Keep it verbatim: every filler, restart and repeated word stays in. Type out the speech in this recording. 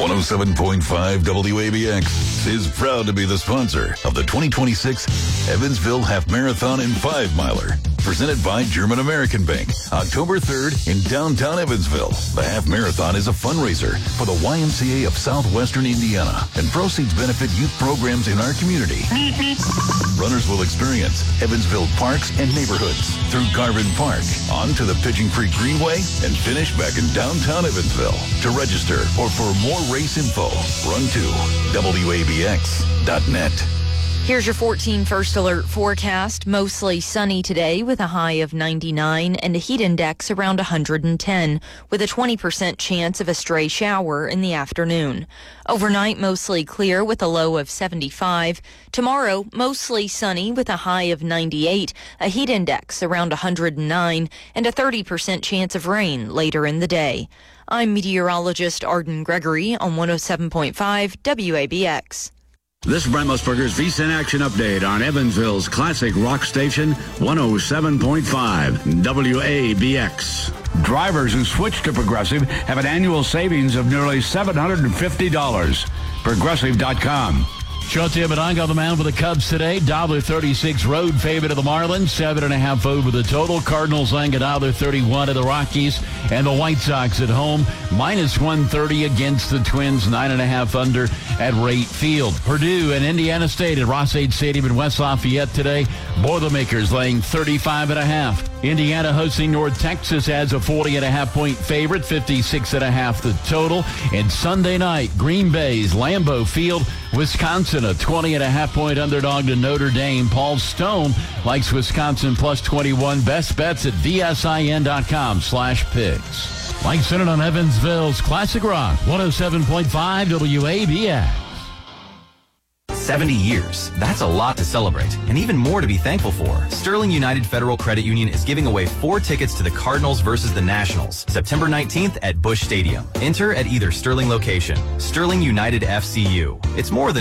one oh seven point five W A B X is proud to be the sponsor of the twenty twenty-six Evansville Half Marathon and Five Miler, presented by German American Bank, October third in downtown Evansville. The Half Marathon is a fundraiser for the Y M C A of Southwestern Indiana, and proceeds benefit youth programs in our community. Runners will experience Evansville parks and neighborhoods through Garvin Park, on to the Pigeon Creek Greenway, and finish back in downtown Evansville. To register or for more race info, run to W A B X dot net. Here's your fourteen First Alert forecast. Mostly sunny today with a high of ninety-nine and a heat index around one hundred ten, with a twenty percent chance of a stray shower in the afternoon. Overnight, mostly clear with a low of seventy-five. Tomorrow, mostly sunny with a high of ninety-eight, a heat index around one hundred nine, and a thirty percent chance of rain later in the day. I'm meteorologist Arden Gregory on one oh seven point five W A B X. This is Brent Musburger's V S I N Action Update on Evansville's classic rock station, one oh seven point five W A B X. Drivers who switch to Progressive have an annual savings of nearly seven hundred fifty dollars. Progressive dot com. Short Tim and I got the mound for the Cubs today. Dollar thirty-six road favorite of the Marlins. Seven and a half over the total. Cardinals laying a dollar thirty-one to the Rockies. And the White Sox at home. Minus one thirty against the Twins. Nine and a half under at Rate Field. Purdue and Indiana State at Ross-Ade Stadium in West Lafayette today. Boilermakers laying thirty-five and a half. Indiana hosting North Texas as a forty and a half point favorite. fifty-six and a half the total. And Sunday night, Green Bay's Lambeau Field, Wisconsin, a twenty and a half point underdog to Notre Dame. Paul Stone likes Wisconsin plus twenty-one. Best bets at V S I N dot com slash picks. Mike Senate on Evansville's Classic Rock, one oh seven point five W A B X. seventy years. That's a lot to celebrate, and even more to be thankful for. Sterling United Federal Credit Union is giving away four tickets to the Cardinals versus the Nationals, September nineteenth at Busch Stadium. Enter at either Sterling location. Sterling United F C U. It's more than